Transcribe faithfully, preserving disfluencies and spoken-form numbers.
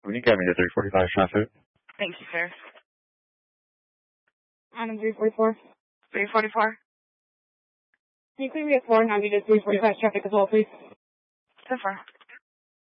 When you got me to three forty-five traffic. Thank you, sir. Item three forty-four. three forty-four. Can you clear me at four ninety to three forty-five traffic as well, please? So far.